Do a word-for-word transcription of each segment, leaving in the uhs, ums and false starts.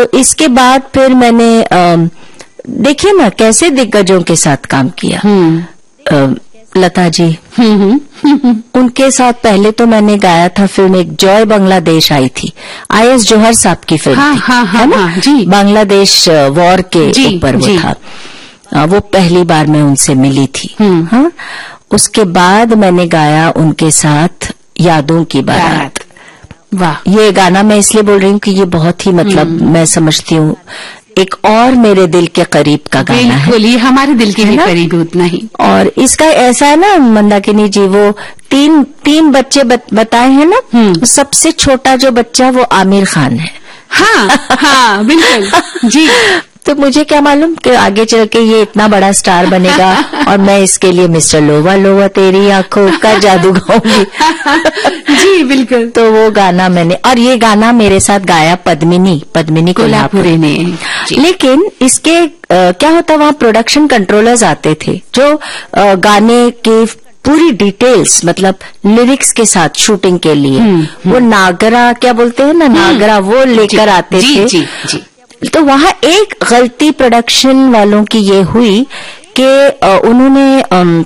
इसके बाद फिर मैंने देखिए ना कैसे दिग्गजों के साथ काम किया। आ, लता जी, उनके साथ पहले तो मैंने गाया था फिल्म, एक जॉय बांग्लादेश आई थी, आई एस जौहर साहब की फिल्म हाँ, थी, हाँ, हाँ, है ना? हाँ, जी। बांग्लादेश वॉर के ऊपर वो था। आ, वो पहली बार मैं उनसे मिली थी। हाँ, उसके बाद मैंने गाया उनके साथ यादों की बारात। वाह, ये गाना मैं इसलिए बोल रही हूँ कि ये बहुत ही मतलब मैं समझती हूँ एक और मेरे दिल के करीब का गाना है। बिल्कुल, ये हमारे दिल के भी करीब उतना ही। और इसका ऐसा है ना मंदाकिनी जी, वो तीन तीन बच्चे बत, बताए हैं ना, सबसे छोटा जो बच्चा वो आमिर खान है। हाँ हाँ बिल्कुल जी। तो मुझे क्या मालूम कि आगे चल के ये इतना बड़ा स्टार बनेगा और मैं इसके लिए मिस्टर लोवा लोवा तेरी आंखों का जादू गाऊंगी। जी बिल्कुल। तो वो गाना मैंने, और ये गाना मेरे साथ गाया पद्मिनी पद्मिनी कोल्हापुरी ने। लेकिन इसके आ, क्या होता, वहाँ प्रोडक्शन कंट्रोलर्स आते थे जो आ, गाने के पूरी डिटेल्स मतलब लिरिक्स के साथ शूटिंग के लिए वो नागरा, क्या बोलते हैं ना, नागरा, वो लेकर आते जी, थे। जी, जी। तो वहाँ एक गलती प्रोडक्शन वालों की ये हुई कि उन्होंने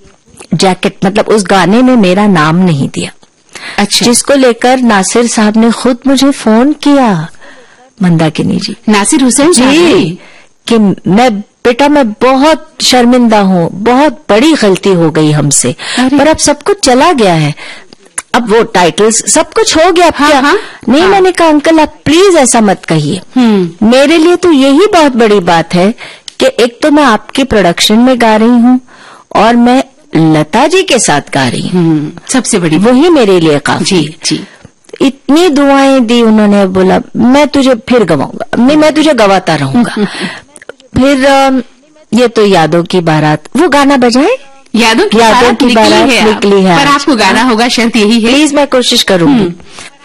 जैकेट मतलब उस गाने में मेरा नाम नहीं दिया। अच्छा। जिसको लेकर नासिर साहब ने खुद मुझे फोन किया, मंदाकिनी जी, नासिर हुसैन जी, कि मैं बेटा मैं बहुत शर्मिंदा हूँ, बहुत बड़ी गलती हो गई हमसे, पर अब सब कुछ चला गया है, अब वो टाइटल्स सब कुछ हो गया। हाँ, क्या हाँ, नहीं हाँ। मैंने कहा अंकल आप प्लीज ऐसा मत कहिए, मेरे लिए तो यही बहुत बड़ी बात है कि एक तो मैं आपकी प्रोडक्शन में गा रही हूँ और मैं लता जी के साथ गा रही हूँ, सबसे बड़ी वही मेरे लिए काफी। जी जी। इतनी दुआएं दी उन्होंने, बोला मैं तुझे फिर गवाऊंगा, नहीं मैं तुझे गवाता रहूंगा। फिर ये तो यादों की बारात, वो गाना बजाए, यादों की यादों बारात की निकली बारात है, निकली है, पर आपको गाना होगा, शर्त यही है। प्लीज मैं कोशिश करूंगी।